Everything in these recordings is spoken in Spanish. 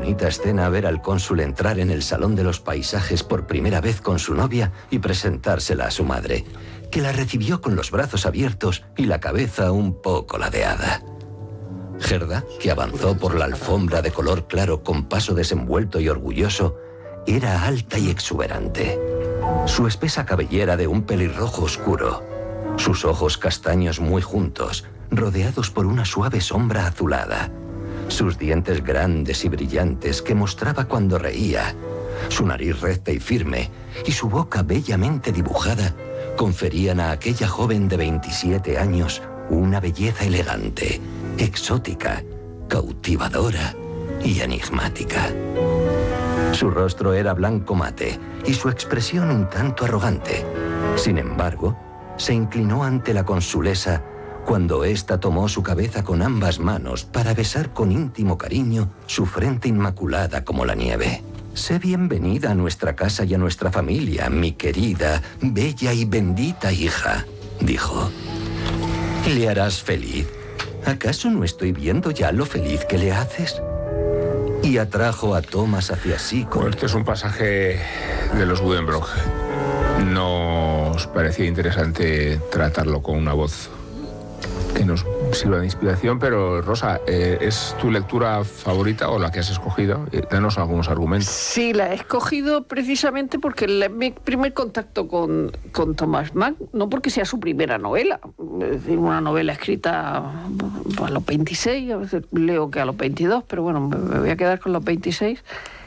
bonita escena ver al cónsul entrar en el Salón de los Paisajes por primera vez con su novia y presentársela a su madre, que la recibió con los brazos abiertos y la cabeza un poco ladeada. Gerda, que avanzó por la alfombra de color claro con paso desenvuelto y orgulloso, era alta y exuberante. Su espesa cabellera de un pelirrojo oscuro, sus ojos castaños muy juntos, rodeados por una suave sombra azulada, sus dientes grandes y brillantes que mostraba cuando reía, su nariz recta y firme y su boca bellamente dibujada conferían a aquella joven de 27 años una belleza elegante, exótica, cautivadora y enigmática. Su rostro era blanco mate y su expresión un tanto arrogante. Sin embargo, se inclinó ante la consulesa cuando ésta tomó su cabeza con ambas manos para besar con íntimo cariño su frente inmaculada como la nieve. Sé bienvenida a nuestra casa y a nuestra familia, mi querida, bella y bendita hija, dijo. ¿Le harás feliz? ¿Acaso no estoy viendo ya lo feliz que le haces? Y atrajo a Thomas hacia sí con... Bueno, este es un pasaje de los Buddenbrook. Nos parecía interesante tratarlo con una voz que nos sirva de inspiración, pero Rosa, ¿es tu lectura favorita o la que has escogido? Danos algunos argumentos. Sí, la he escogido precisamente porque mi primer contacto con Thomas Mann, no porque sea su primera novela, es decir, una novela escrita a los 26, a veces leo que a los 22, pero bueno, me voy a quedar con los 26,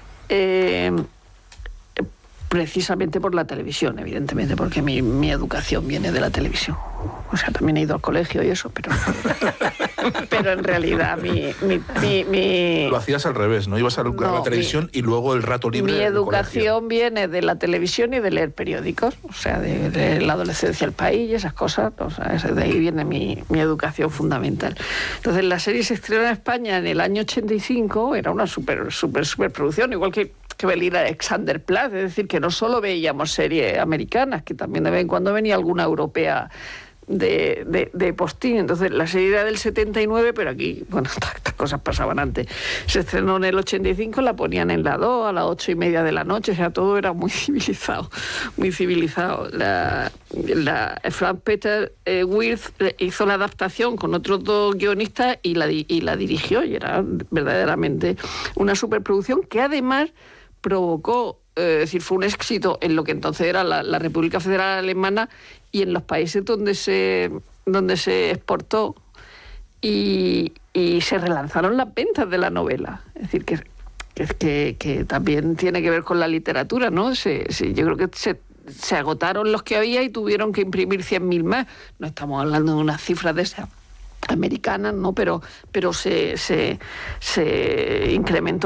precisamente por la televisión, evidentemente, porque mi educación viene de la televisión. O sea, también he ido al colegio y eso, pero en realidad Lo hacías al revés, ¿no? Ibas a la televisión y luego el rato libre. Mi educación viene de la televisión y de leer periódicos, o sea, de la adolescencia del país y esas cosas, o sea, de ahí viene mi educación fundamental. Entonces, la serie se estrenó en España en el año 85, era una super producción, igual que venir a Alexanderplatz, es decir, que no solo veíamos series americanas, que también de vez en cuando venía alguna europea de postín. Entonces la serie era del 79, pero aquí, bueno, estas cosas pasaban antes. Se estrenó en el 85, la ponían en la 2 a las 8:30 de la noche, o sea, todo era muy civilizado, muy civilizado. Frank Peter Wirth hizo la adaptación con otros dos guionistas y la dirigió, y era verdaderamente una superproducción que además provocó, es decir, fue un éxito en lo que entonces era la República Federal Alemana y en los países donde se exportó, y se relanzaron las ventas de la novela. Es decir, que también tiene que ver con la literatura, ¿no? Yo creo que se agotaron los que había y tuvieron que imprimir 100.000 más. No estamos hablando de unas cifras de esas americanas, ¿no? Pero se incrementó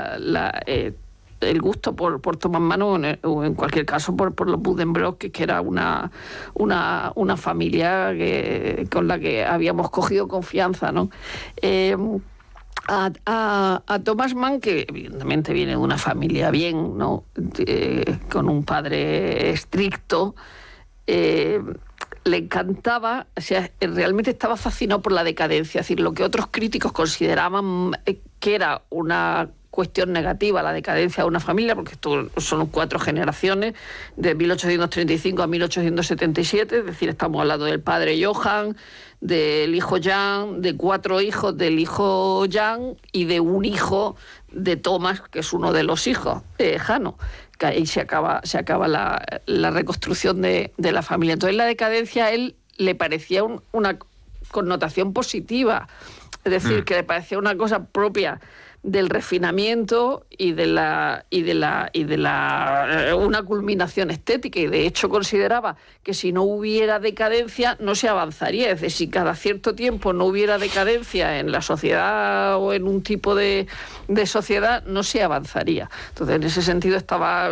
el gusto por Thomas Mann, o en cualquier caso por los Buddenbrook, que era una familia con la que habíamos cogido confianza, ¿no? A Thomas Mann, que evidentemente viene de una familia bien, ¿no? Con un padre estricto, le encantaba, o sea, realmente estaba fascinado por la decadencia, es decir, lo que otros críticos consideraban que era una cuestión negativa, la decadencia de una familia, porque esto son 4 generaciones, de 1835 a 1877, es decir, estamos hablando del padre Johann, del hijo Jan, de 4 hijos del hijo Jan y de un hijo de Thomas, que es uno de los hijos, Jano. Que ahí se acaba la reconstrucción de la familia. Entonces la decadencia a él le parecía una connotación positiva, es decir, que le parecía una cosa propia del refinamiento y de una culminación estética, y de hecho consideraba que si no hubiera decadencia no se avanzaría. Es decir, si cada cierto tiempo no hubiera decadencia en la sociedad o en un tipo de sociedad, no se avanzaría. Entonces, en ese sentido estaba